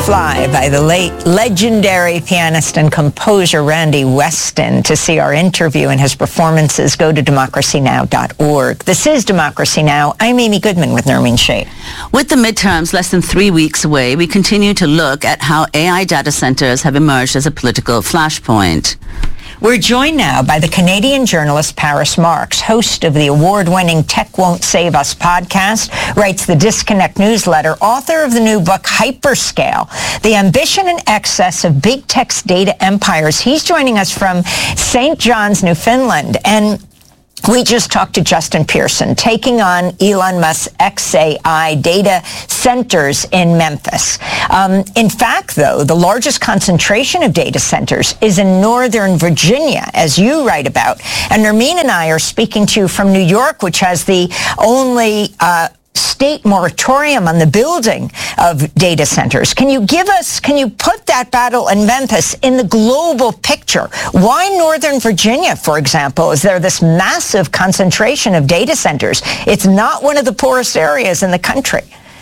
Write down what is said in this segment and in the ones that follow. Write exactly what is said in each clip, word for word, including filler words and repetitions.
Fly by the late legendary pianist and composer Randy Weston. To see our interview and his performances, go to democracy now dot org. This is Democracy Now! I'm Amy Goodman with Nermeen Sheikh. With the midterms less than three weeks away, we continue to look at how A I data centers have emerged as a political flashpoint. We're joined now by the Canadian journalist Paris Marks, host of the award-winning Tech Won't Save Us podcast, writes the Disconnect newsletter, author of the new book Hyperscale, The Ambition and Excess of Big Tech's Data Empires. He's joining us from Saint John's, Newfoundland, and we just talked to Justin Pearson, taking on Elon Musk's X A I data centers in Memphis. Um, in fact, though, the largest concentration of data centers is in Northern Virginia, as you write about. And Nermeen and I are speaking to you from New York, which has the only uh, state moratorium on the building of data centers. Can you give us, can you put that battle in Memphis in the global picture? Why Northern Virginia, for example, is there this massive concentration of data centers? It's not one of the poorest areas in the country.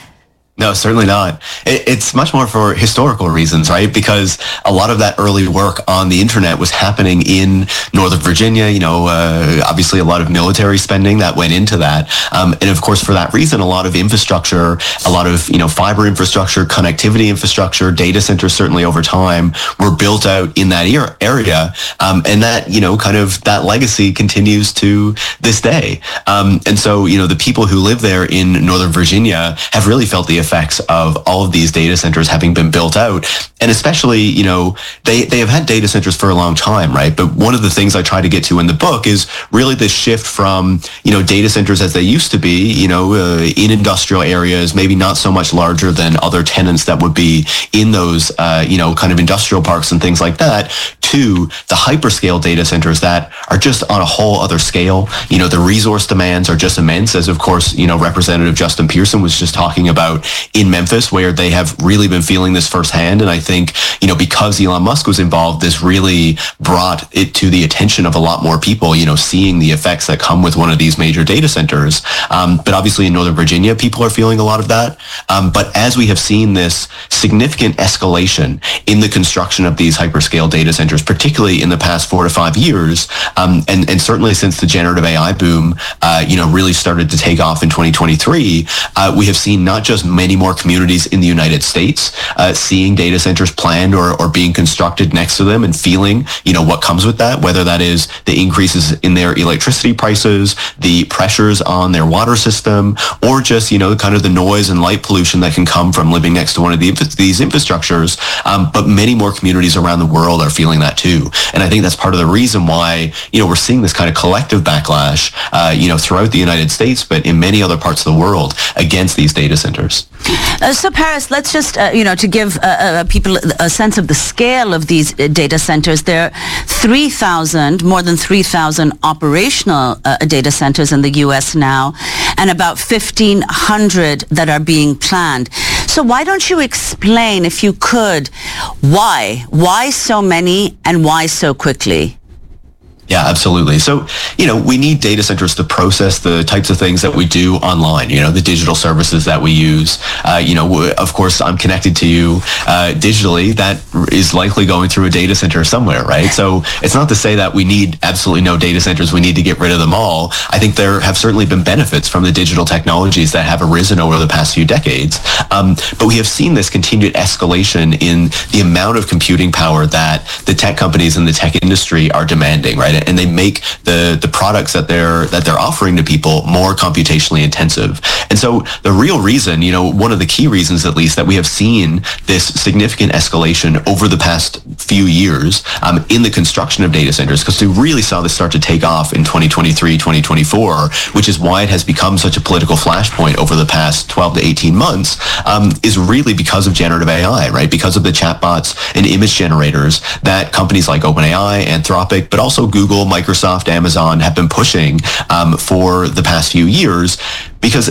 No, certainly not. It, it's much more for historical reasons, right? Because a lot of that early work on the internet was happening in Northern Virginia. You know, uh, obviously a lot of military spending that went into that. Um, and of course, for that reason, a lot of infrastructure, a lot of, you know, fiber infrastructure, connectivity infrastructure, data centers certainly over time were built out in that er- area. Um, and that, you know, kind of that legacy continues to this day. Um, and so, you know, the people who live there in Northern Virginia have really felt the effects of all of these data centers having been built out. And especially, you know, they, they have had data centers for a long time, right? But one of the things I try to get to in the book is really this shift from, you know, data centers as they used to be, you know, uh, in industrial areas, maybe not so much larger than other tenants that would be in those, uh, you know, kind of industrial parks and things like that, to the hyperscale data centers that are just on a whole other scale. You know, the resource demands are just immense, as of course, you know, Representative Justin Pearson was just talking about in Memphis, where they have really been feeling this firsthand. And I think, you know, because Elon Musk was involved, this really brought it to the attention of a lot more people, you know, seeing the effects that come with one of these major data centers. Um, but obviously in Northern Virginia, people are feeling a lot of that. Um, but as we have seen this significant escalation in the construction of these hyperscale data centers, particularly in the past four to five years, um, and, and certainly since the generative A I boom, uh, you know, really started to take off in twenty twenty-three, uh, we have seen not just many more communities in the United States uh, seeing data centers planned or, or being constructed next to them and feeling, you know, what comes with that, whether that is the increases in their electricity prices, the pressures on their water system, or just, you know, kind of the noise and light pollution that can come from living next to one of the, these infrastructures. Um, but many more communities around the world are feeling that too. And I think that's part of the reason why, you know, we're seeing this kind of collective backlash, uh, you know, throughout the United States, but in many other parts of the world against these data centers. Uh, so Paris, let's just, uh, you know, to give uh, uh, people a sense of the scale of these uh, data centers, there are three thousand, more than three thousand operational uh, data centers in the U S now, and about fifteen hundred that are being planned. So why don't you explain, if you could, why? Why so many and why so quickly? Yeah, absolutely. So, you know, we need data centers to process the types of things that we do online, you know, the digital services that we use. Uh, you know, of course, I'm connected to you uh, digitally. That is likely going through a data center somewhere, right? So it's not to say that we need absolutely no data centers. We need to get rid of them all. I think there have certainly been benefits from the digital technologies that have arisen over the past few decades. Um, but we have seen this continued escalation in the amount of computing power that the tech companies and the tech industry are demanding, right? And they make the the products that they're that they're offering to people more computationally intensive. And so the real reason, you know, one of the key reasons at least that we have seen this significant escalation over the past few years um, in the construction of data centers, because we really saw this start to take off in twenty twenty-three, twenty twenty-four, which is why it has become such a political flashpoint over the past twelve to eighteen months, um, is really because of generative A I, right? Because of the chatbots and image generators that companies like OpenAI, Anthropic, but also Google, Google, Microsoft, Amazon have been pushing um, for the past few years, because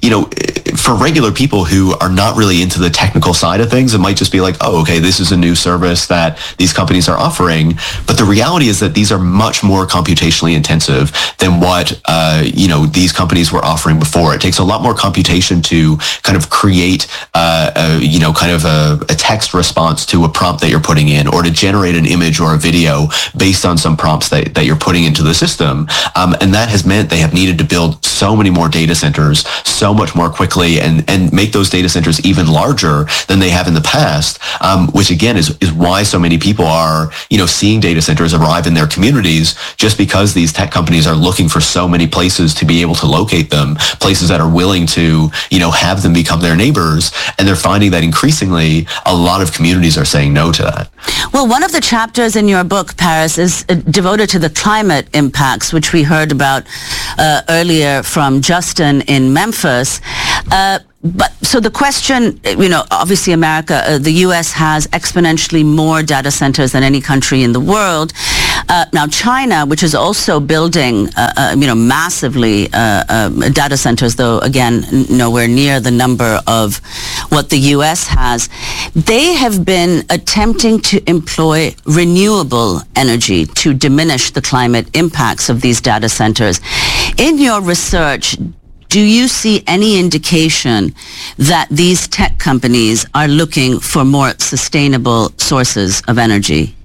you know, for regular people who are not really into the technical side of things, it might just be like, oh, okay, this is a new service that these companies are offering. But the reality is that these are much more computationally intensive than what, uh, you know, these companies were offering before. It takes a lot more computation to kind of create, uh, a, you know, kind of a, a text response to a prompt that you're putting in, or to generate an image or a video based on some prompts that, that you're putting into the system. Um, and that has meant they have needed to build so many more data centers so much more quickly, and, and make those data centers even larger than they have in the past, um, which again is, is why so many people are, you know, seeing data centers arrive in their communities, just because these tech companies are looking for so many places to be able to locate them, places that are willing to, you know, have them become their neighbors. And they're finding that increasingly a lot of communities are saying no to that. Well, one of the chapters in your book, Paris, is uh, devoted to the climate impacts, which we heard about uh, earlier from Justin in Memphis. Uh, But so the question, you know, obviously America, uh, the U S has exponentially more data centers than any country in the world. Uh, now China, which is also building, uh, uh, you know, massively uh, uh, data centers, though again n- nowhere near the number of what the U S has, they have been attempting to employ renewable energy to diminish the climate impacts of these data centers. In your research, do you see any indication that these tech companies are looking for more sustainable sources of energy?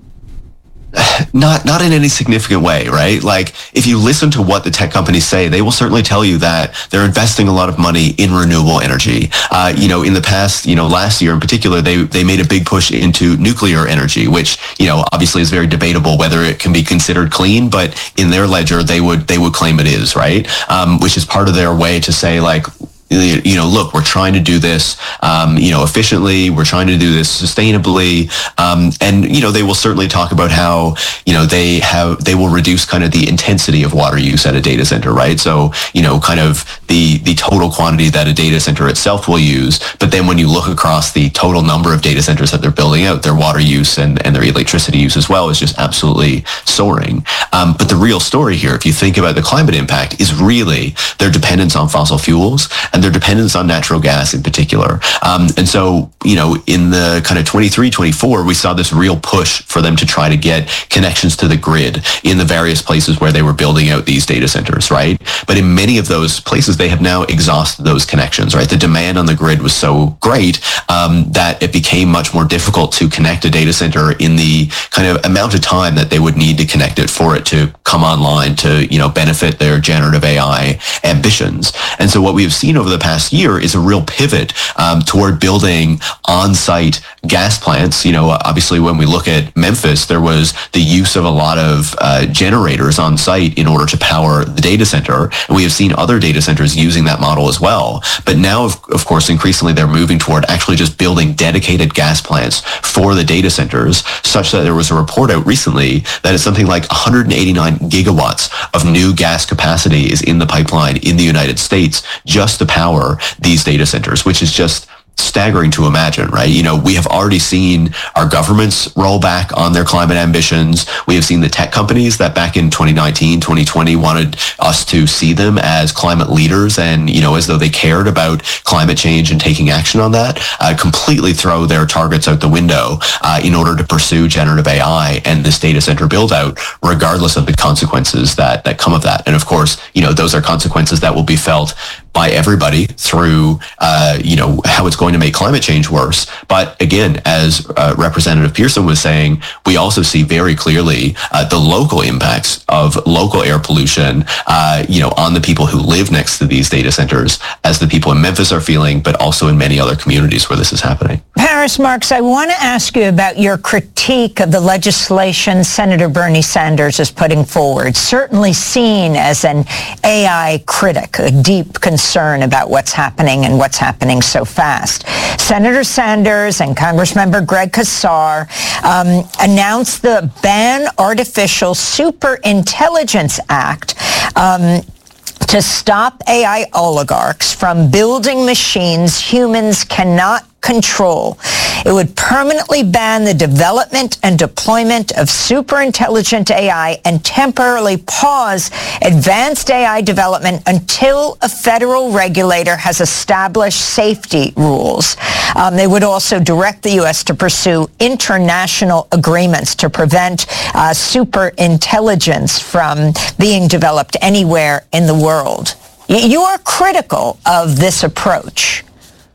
Not not in any significant way, right? Like, if you listen to what the tech companies say, they will certainly tell you that they're investing a lot of money in renewable energy. Uh, you know, in the past, you know, last year in particular, they they made a big push into nuclear energy, which, you know, obviously is very debatable whether it can be considered clean, but in their ledger, they would they would claim it is, right? Um, which is part of their way to say, like, you know, look, we're trying to do this, um, you know, efficiently. We're trying to do this sustainably. Um, and, you know, they will certainly talk about how, you know, they have, they will reduce kind of the intensity of water use at a data center, right? So, you know, kind of the, the total quantity that a data center itself will use. But then when you look across the total number of data centers that they're building out, their water use and, and their electricity use as well is just absolutely soaring. Um, but the real story here, if you think about the climate impact, is really their dependence on fossil fuels and their dependence on natural gas in particular. Um, and so, you know, in the kind of twenty-three, twenty-four, we saw this real push for them to try to get connections to the grid in the various places where they were building out these data centers, right? But in many of those places, they have now exhausted those connections, right? The demand on the grid was so great um, that it became much more difficult to connect a data center in the kind of amount of time that they would need to connect it for it to come online to, you know, benefit their generative A I ambitions. And so what we have seen over the past year is a real pivot um, toward building on-site gas plants. You know, obviously when we look at Memphis, there was the use of a lot of uh, generators on site in order to power the data center. And we have seen other data centers using that model as well. But now, of, of course, increasingly they're moving toward actually just building dedicated gas plants for the data centers, such that there was a report out recently that it's something like one hundred eighty-nine gigawatts of new gas capacity is in the pipeline in the United States just to power these data centers, which is just staggering to imagine, right? You know, we have already seen our governments roll back on their climate ambitions. We have seen the tech companies that back in twenty nineteen, twenty twenty wanted us to see them as climate leaders and, you know, as though they cared about climate change and taking action on that, uh, completely throw their targets out the window uh, in order to pursue generative A I and this data center build out, regardless of the consequences that, that come of that. And of course, you know, those are consequences that will be felt by everybody through, uh, you know, how it's going to make climate change worse. But again, as uh, Representative Pearson was saying, we also see very clearly uh, the local impacts of local air pollution, uh, you know, on the people who live next to these data centers, as the people in Memphis are feeling, but also in many other communities where this is happening. Paris Marks, I want to ask you about your critique of the legislation Senator Bernie Sanders is putting forward, certainly seen as an A I critic, a deep concern concern about what's happening and what's happening so fast. Senator Sanders and Congressmember Greg Casar um, announced the Ban Artificial Superintelligence Act um, to stop A I oligarchs from building machines humans cannot control. It would permanently ban the development and deployment of superintelligent A I and temporarily pause advanced A I development until a federal regulator has established safety rules. Um, they would also direct the U S to pursue international agreements to prevent uh, superintelligence from being developed anywhere in the world. Y- you are critical of this approach.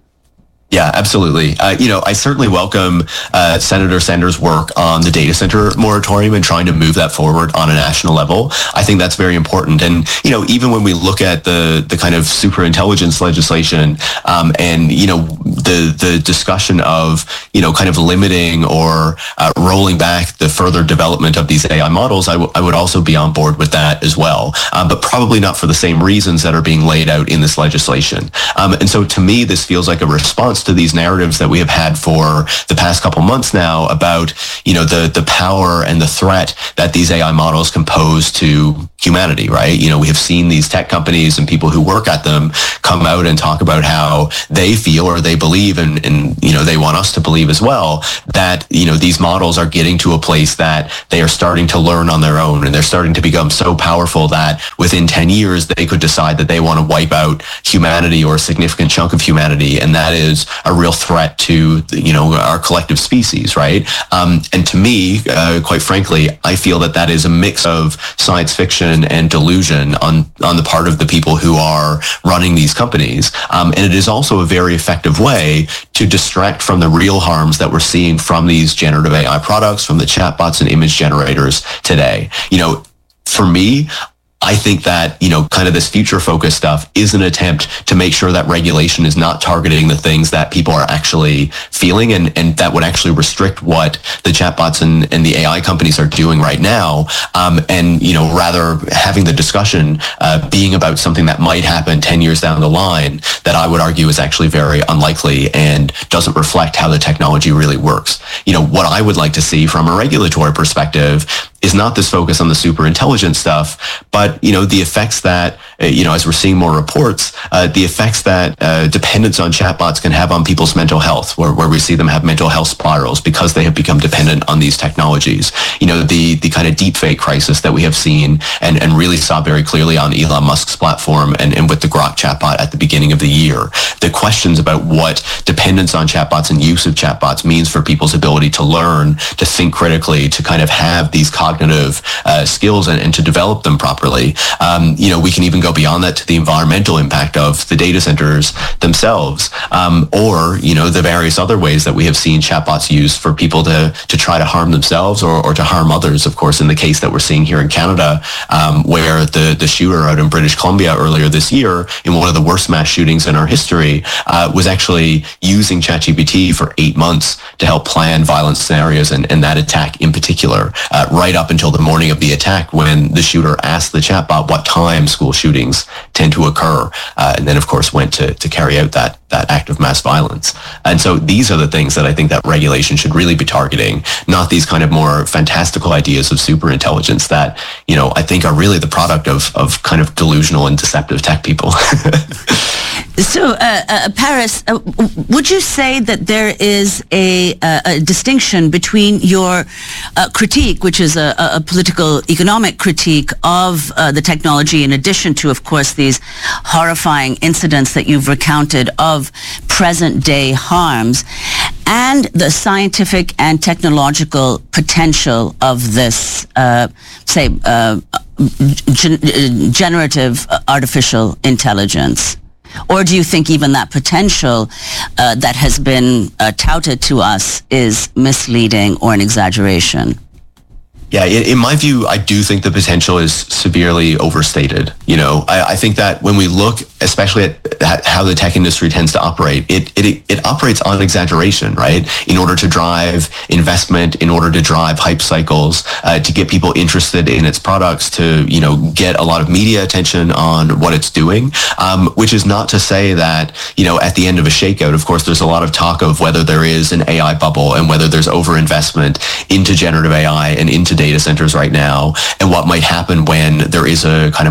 Yeah, absolutely. Uh, you know, I certainly welcome uh, Senator Sanders' work on the data center moratorium and trying to move that forward on a national level. I think that's very important. And, you know, even when we look at the the kind of superintelligence legislation um, and, you know, the the discussion of, you know, kind of limiting or uh, rolling back the further development of these A I models, I, w- I would also be on board with that as well. Um, but probably not for the same reasons that are being laid out in this legislation. Um, and so to me, this feels like a response to these narratives that we have had for the past couple months now about, you know, the the power and the threat that these A I models can pose to humanity, right? You know, we have seen these tech companies and people who work at them come out and talk about how they feel or they believe, and, and you know, they want us to believe as well, that, you know, these models are getting to a place that they are starting to learn on their own, and they're starting to become so powerful that within ten years they could decide that they want to wipe out humanity or a significant chunk of humanity, and that is a real threat to, you know, our collective species, right? Um, and to me, uh, quite frankly, I feel that that is a mix of science fiction and delusion on, on the part of the people who are running these companies. Um, and it is also a very effective way to distract from the real harms that we're seeing from these generative A I products, from the chatbots and image generators today. You know, for me, I think that, you know, kind of this future focus stuff is an attempt to make sure that regulation is not targeting the things that people are actually feeling, and, and that would actually restrict what the chatbots and, and the A I companies are doing right now. Um, and, you know, rather having the discussion uh, being about something that might happen ten years down the line that I would argue is actually very unlikely and doesn't reflect how the technology really works. You know, what I would like to see from a regulatory perspective is not this focus on the super intelligent stuff, but, you know, the effects that, uh, you know, as we're seeing more reports, uh, the effects that uh, dependence on chatbots can have on people's mental health, where, where we see them have mental health spirals because they have become dependent on these technologies. You know, the the kind of deepfake crisis that we have seen and, and really saw very clearly on Elon Musk's platform and, and with the Grok chatbot at the beginning of the year. The questions about what dependence on chatbots and use of chatbots means for people's ability to learn, to think critically, to kind of have these cognitive uh, skills and, and to develop them properly. Um, you know, we can even go beyond that to the environmental impact of the data centers themselves, um, or, you know, the various other ways that we have seen chatbots used for people to to try to harm themselves or, or to harm others. Of course, in the case that we're seeing here in Canada, um, where the, the shooter out in British Columbia earlier this year, in one of the worst mass shootings in our history, uh, was actually using ChatGPT for eight months to help plan violent scenarios, and, and that attack in particular, uh, right up until the morning of the attack when the shooter asked the chatbot what time school shootings tend to occur, uh, and then of course went to, to carry out that that act of mass violence. And so these are the things that I think that regulation should really be targeting, not these kind of more fantastical ideas of super intelligence that, you know, I think are really the product of, of kind of delusional and deceptive tech people. So, uh, uh, Paris, uh, would you say that there is a, uh, a distinction between your uh, critique, which is a, a political economic critique of uh, the technology, in addition to, of course, these horrifying incidents that you've recounted of present-day harms, and the scientific and technological potential of this, uh, say, uh, gen- generative artificial intelligence? Or do you think even that potential uh, that has been uh, touted to us is misleading or an exaggeration? Yeah, in, in my view, I do think the potential is severely overstated. You know, I, I think that when we look, especially at, at how the tech industry tends to operate, it, it it operates on exaggeration, right? In order to drive investment, in order to drive hype cycles, uh, to get people interested in its products, to, you know, get a lot of media attention on what it's doing, um, which is not to say that, you know, at the end of a shakeout, of course, there's a lot of talk of whether there is an A I bubble and whether there's overinvestment into generative A I and into data centers right now, and what might happen when there is a kind of market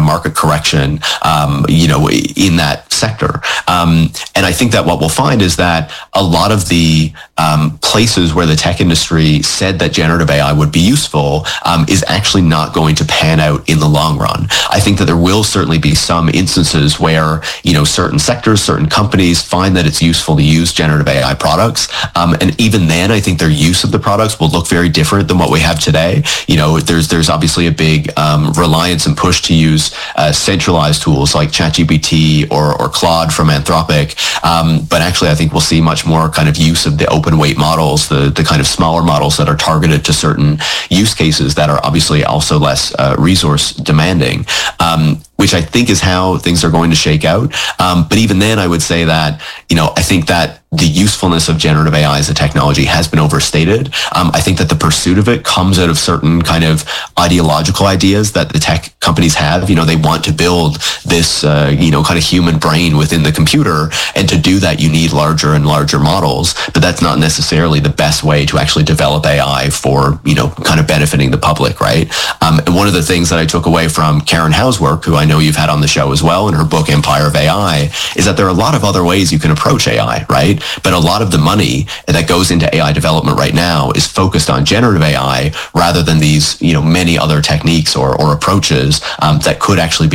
correction, um, you know, in that sector. Um, and I think that what we'll find is that a lot of the um, places where the tech industry said that generative A I would be useful um, is actually not going to pan out in the long run. I think that there will certainly be some instances where, you know, certain sectors, certain companies find that it's useful to use generative A I products. Um, and even then, I think their use of the products will look very different than what we have today. You know, there's there's obviously a big um, reliance and push to use uh, centralized tools like ChatGPT or, or Claude from Anthropic. Um, but actually, I think we'll see much more kind of use of the open weight models, the, the kind of smaller models that are targeted to certain use cases that are obviously also less uh, resource demanding. Um, which I think is how things are going to shake out. Um, but even then, I would say that, you know, I think that the usefulness of generative A I as a technology has been overstated. Um, I think that the pursuit of it comes out of certain kind of ideological ideas that the tech companies have. You know, they want to build this, uh, you know, kind of human brain within the computer. And to do that, you need larger and larger models. But that's not necessarily the best way to actually develop A I for, you know, kind of benefiting the public, right? Um, and one of the things that I took away from Karen Howe's work, who I know you've had on the show as well, in her book Empire of A I, is that there are a lot of other ways you can approach A I, right? But a lot of the money that goes into A I development right now is focused on generative A I rather than these, you know, many other techniques or, or approaches um, that could actually be